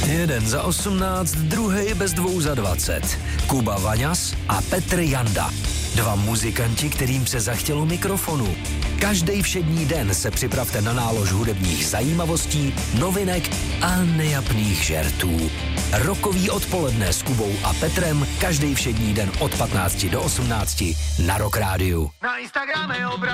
Jeden za 18, druhý bez 2 za 20. Kuba Vaňas a Petr Janda. 2 muzikanti, kterým se zachtělo mikrofonu. Každý všední den se připravte na nálož hudebních zajímavostí, novinek a nejapných žertů. Rokový odpoledne s Kubou a Petrem každý všední den od 15 do 18 na Rock Rádiu. Na Instagrame obraz